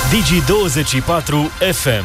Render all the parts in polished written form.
Digi24 FM.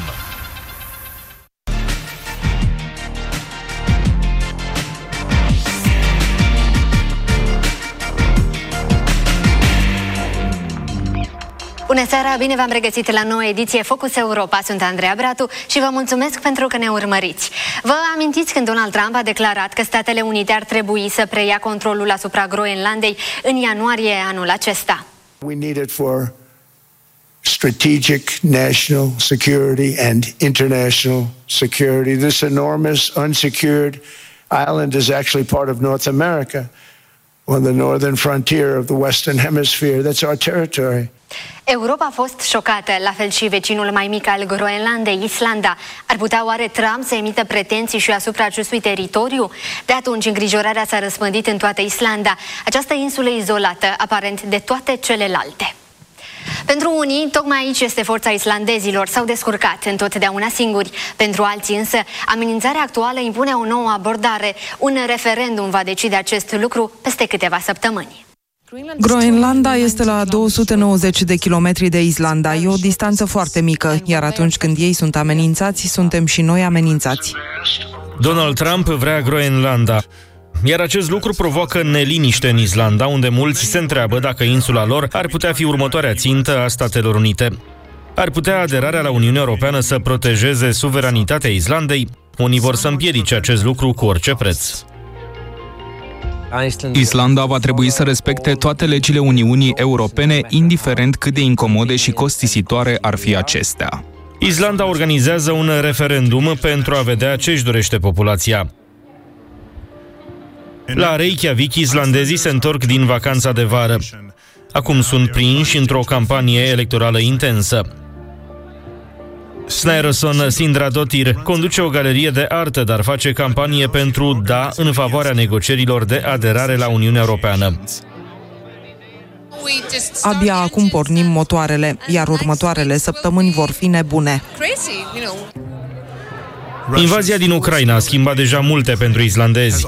Bună seara, bine v-am regăsit la noua ediție Focus Europa. Sunt Andreea Bratu și vă mulțumesc pentru că ne urmăriți. Vă amintiți când Donald Trump a declarat că Statele Unite ar trebui să preia controlul asupra Groenlandei în ianuarie anul acesta? We need it for strategic national security and international security. This enormous unsecured island is actually part of North America, on the northern frontier of the Western Hemisphere. That's our territory. Europa a fost șocată, la fel și vecinul mai mic al Groenlandei, Islanda. Ar putea oare Trump să emită pretenții și asupra acestui teritoriu? De atunci îngrijorarea s-a răspândit în toată Islanda, această insulă izolată, aparent de toate celelalte. Pentru unii, tocmai aici este forța islandezilor, s-au descurcat întotdeauna singuri. Pentru alții însă, amenințarea actuală impune o nouă abordare. Un referendum va decide acest lucru peste câteva săptămâni. Groenlanda este la 290 de kilometri de Islanda. E o distanță foarte mică, iar atunci când ei sunt amenințați, suntem și noi amenințați. Donald Trump vrea Groenlanda, iar acest lucru provoacă neliniște în Islanda, unde mulți se întreabă dacă insula lor ar putea fi următoarea țintă a Statelor Unite. Ar putea aderarea la Uniunea Europeană să protejeze suveranitatea Islandei? Unii vor să împiedice acest lucru cu orice preț. Islanda va trebui să respecte toate legile Uniunii Europene, indiferent cât de incomode și costisitoare ar fi acestea. Islanda organizează un referendum pentru a vedea ce își dorește populația. La Reykjavik, islandezii se întorc din vacanța de vară. Acum sunt prinși într-o campanie electorală intensă. Snorrason Sindradóttir conduce o galerie de artă, dar face campanie pentru da în favoarea negocierilor de aderare la Uniunea Europeană. Abia acum pornim motoarele, iar următoarele săptămâni vor fi nebune. Invazia din Ucraina a schimbat deja multe pentru islandezi.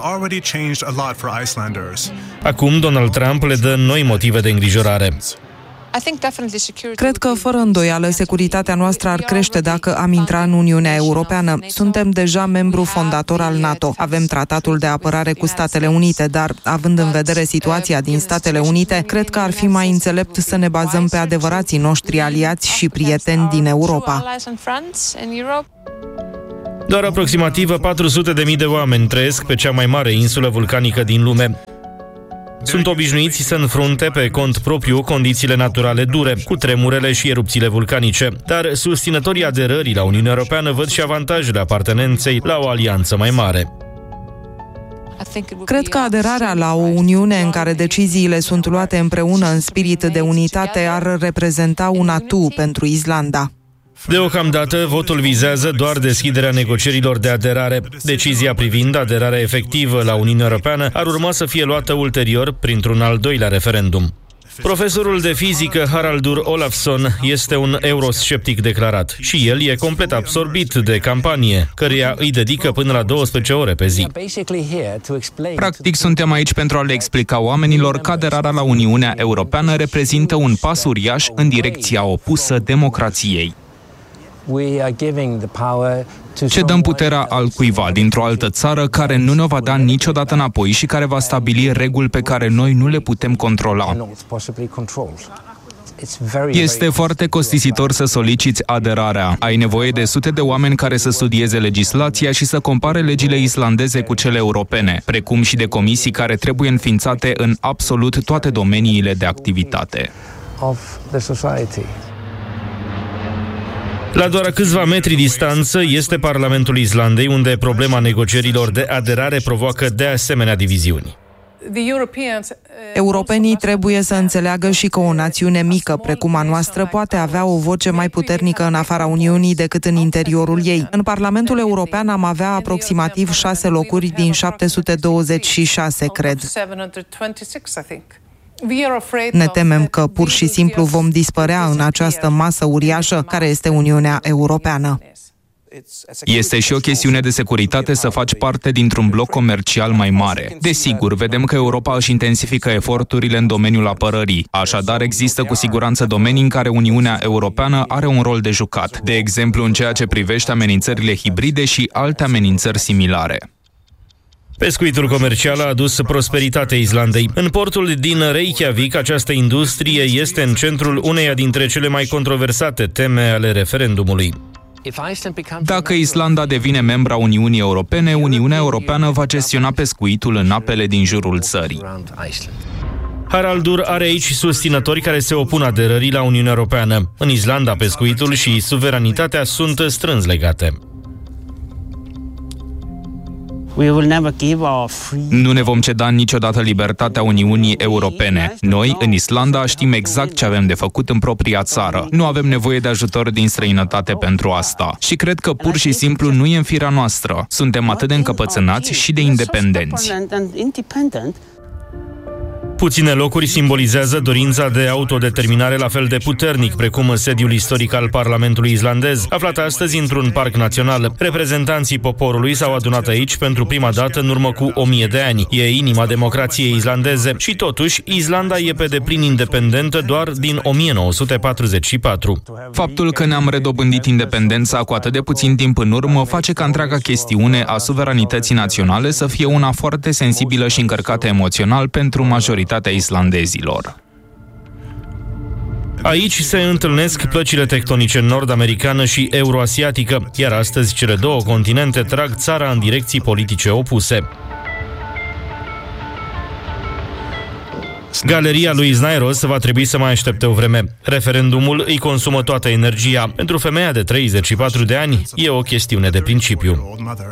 Acum Donald Trump le dă noi motive de îngrijorare. Cred că, fără îndoială, securitatea noastră ar crește dacă am intra în Uniunea Europeană. Suntem deja membru fondator al NATO. Avem tratatul de apărare cu Statele Unite, dar, având în vedere situația din Statele Unite, cred că ar fi mai înțelept să ne bazăm pe adevărații noștri aliați și prieteni din Europa. Doar aproximativ 400.000 de oameni trăiesc pe cea mai mare insulă vulcanică din lume. Sunt obișnuiți să înfrunte pe cont propriu condițiile naturale dure, cu tremurele și erupțiile vulcanice, dar susținătorii aderării la Uniunea Europeană văd și avantajele apartenenței la o alianță mai mare. Cred că aderarea la o Uniune în care deciziile sunt luate împreună în spirit de unitate ar reprezenta un atu pentru Islanda. Deocamdată, votul vizează doar deschiderea negocierilor de aderare. Decizia privind aderarea efectivă la Uniunea Europeană ar urma să fie luată ulterior printr-un al doilea referendum. Profesorul de fizică Haraldur Olafsson este un eurosceptic declarat și el e complet absorbit de campanie, căreia îi dedică până la 12 ore pe zi. Practic, suntem aici pentru a le explica oamenilor că aderarea la Uniunea Europeană reprezintă un pas uriaș în direcția opusă democrației. Cedăm puterea altcuiva dintr-o altă țară care nu ne va da niciodată înapoi și care va stabili reguli pe care noi nu le putem controla. Este foarte costisitor să soliciți aderarea. Ai nevoie de sute de oameni care să studieze legislația și să compare legile islandeze cu cele europene, precum și de comisii care trebuie înființate în absolut toate domeniile de activitate. La doar câțiva metri distanță este Parlamentul Islandei, unde problema negocierilor de aderare provoacă de asemenea diviziuni. Europenii trebuie să înțeleagă și că o națiune mică, precum a noastră, poate avea o voce mai puternică în afara Uniunii decât în interiorul ei. În Parlamentul European am avea aproximativ 6 locuri din 726, cred. Ne temem că pur și simplu vom dispărea în această masă uriașă care este Uniunea Europeană. Este și o chestiune de securitate să faci parte dintr-un bloc comercial mai mare. Desigur, vedem că Europa își intensifică eforturile în domeniul apărării. Așadar, există cu siguranță domenii în care Uniunea Europeană are un rol de jucat, de exemplu în ceea ce privește amenințările hibride și alte amenințări similare. Pescuitul comercial a adus prosperitate Islandei. În portul din Reykjavik, această industrie este în centrul uneia dintre cele mai controversate teme ale referendumului. Dacă Islanda devine membra Uniunii Europene, Uniunea Europeană va gestiona pescuitul în apele din jurul țării. Haraldur are aici susținători care se opun aderării la Uniunea Europeană. În Islanda, pescuitul și suveranitatea sunt strâns legate. Nu ne vom ceda niciodată libertatea Uniunii Europene. Noi, în Islanda, știm exact ce avem de făcut în propria țară. Nu avem nevoie de ajutor din străinătate pentru asta. Și cred că pur și simplu nu e în firea noastră. Suntem atât de încăpățânați și de independenți. Puține locuri simbolizează dorința de autodeterminare la fel de puternic, precum sediul istoric al Parlamentului islandez, aflat astăzi într-un parc național. Reprezentanții poporului s-au adunat aici pentru prima dată în urmă cu 1000 de ani. E inima democrației islandeze și totuși Islanda e pe deplin independentă doar din 1944. Faptul că ne-am redobândit independența cu atât de puțin timp în urmă face ca întreaga chestiune a suveranității naționale să fie una foarte sensibilă și încărcată emoțional pentru majoritatea islandezilor. Aici se întâlnesc plăcile tectonice nord-americană și euroasiatică, iar astăzi cele două continente trag țara în direcții politice opuse. Galeria lui Znairos va trebui să mai aștepte o vreme. Referendumul îi consumă toată energia. Pentru femeia de 34 de ani e o chestiune de principiu.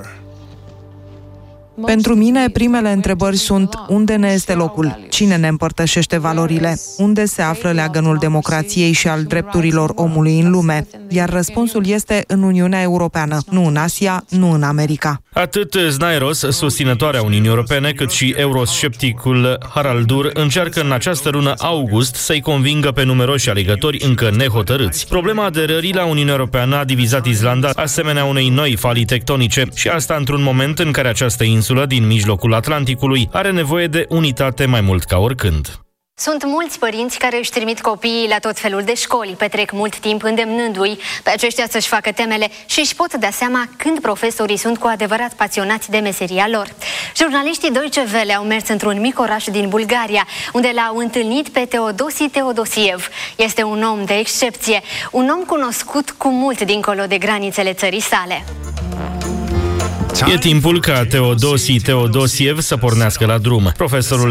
Pentru mine, primele întrebări sunt: unde ne este locul? Cine ne împărtășește valorile? Unde se află leagănul democrației și al drepturilor omului în lume? Iar răspunsul este în Uniunea Europeană, nu în Asia, nu în America. Atât Znairos, susținătoarea Uniunii Europene, cât și euroscepticul Haraldur încearcă în această lună august să-i convingă pe numeroși alegători încă nehotărâți. Problema aderării la Uniunea Europeană a divizat Islanda asemenea unei noi falii tectonice și asta într-un moment în care această insulă din mijlocul Atlanticului are nevoie de unitate mai mult ca oricând. Sunt mulți părinți care își trimit copiii la tot felul de școli, petrec mult timp îndemnându-i pe aceștia să-și facă temele și își pot da seama când profesorii sunt cu adevărat pasionați de meseria lor. Jurnaliștii Deutsche Welle au mers într-un mic oraș din Bulgaria, unde l-au întâlnit pe Teodosi Teodosiev. Este un om de excepție, un om cunoscut cu mult dincolo de granițele țării sale. E timpul ca Teodosi Teodosiev să pornească la drum. Profesorul